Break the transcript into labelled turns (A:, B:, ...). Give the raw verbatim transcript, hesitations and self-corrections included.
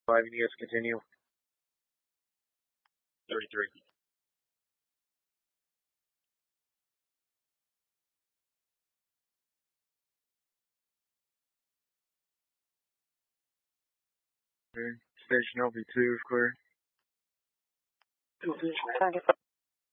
A: five, you guys continue. thirty-three. Okay. Station L V two is clear.